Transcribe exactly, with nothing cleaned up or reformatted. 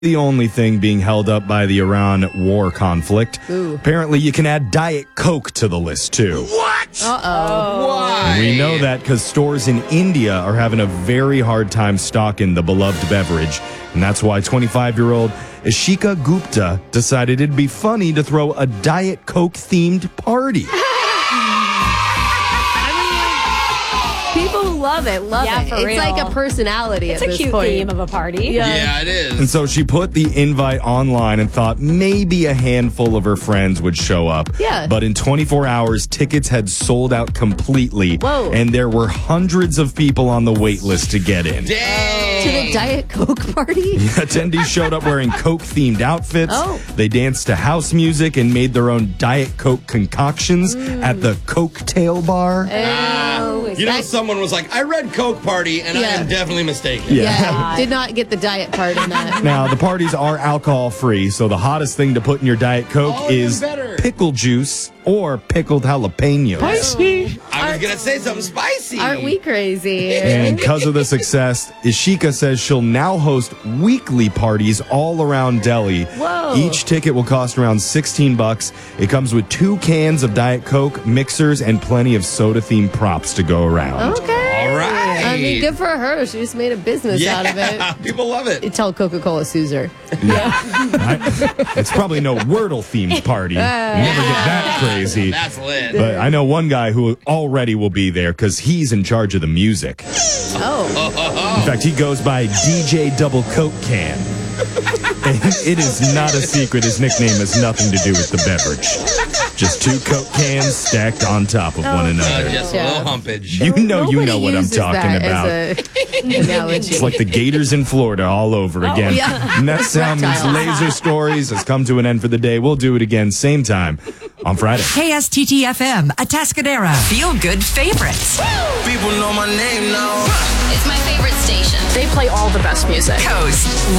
the only thing being held up by the Iran war conflict. Ooh. Apparently, you can add Diet Coke to the list, too. What? Uh-oh. Why? We know that because stores in India are having a very hard time stocking the beloved beverage. And that's why twenty-five-year-old Ishika Gupta decided it'd be funny to throw a Diet Coke-themed party. People who love it, love Yeah, it. for it's real. like a personality It's at a this cute point. theme of a party. Yeah. Yeah, it is. And so she put the invite online and thought maybe a handful of her friends would show up. Yeah. But in twenty-four hours, tickets had sold out completely. Whoa. And there were hundreds of people on the wait list to get in. Dang. To the Diet Coke party? Attendees showed up wearing Coke-themed outfits. Oh. They danced to house music and made their own Diet Coke concoctions at the Cocktail Bar. Oh, You know, someone was like, I read Coke Party, and I Yeah. am definitely mistaken. yeah. Did not get the diet part in that. Now, the parties are alcohol-free, so the hottest thing to put in your Diet Coke Oh, even is better. pickle juice or pickled jalapenos. I was going to say something spicy. Aren't we crazy? And because of the success, Ishika says she'll now host weekly parties all around Delhi. Whoa. Each ticket will cost around sixteen bucks. It comes with two cans of Diet Coke, mixers, and plenty of soda-themed props to go around. Okay. All right. I mean, good for her. She just made a business yeah, out of it. people love it. Tell Coca-Cola sues her. I- it's probably no Wordle-themed party. You never get that crazy. That's lit. But I know one guy who already will be there because he's in charge of the music. Oh. In fact, he goes by D J Double Coke Can. And it is not a secret his nickname has nothing to do with the beverage. Just two Coke cans stacked on top of one Uh, another. just a Yeah. little humpage. You know you Nobody know what I'm uses talking that about. As a analogy. It's like the Gators in Florida all over again. yeah. And that Salmon's Reptiles. Laser Stories has come to an end for the day. We'll do it again same time on Friday. K S T T F M, Atascadera. Feel good favorites. People know my name now. It's my favorite station. They play all the best music. Coast